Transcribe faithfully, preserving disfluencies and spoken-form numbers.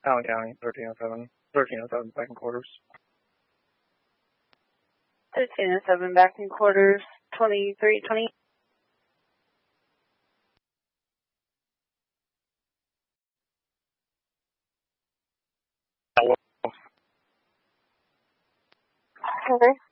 Allen County, thirteen oh seven, thirteen oh seven, second quarters. thirteen oh seven, back in quarters, twenty-three twenty. Hello. Okay.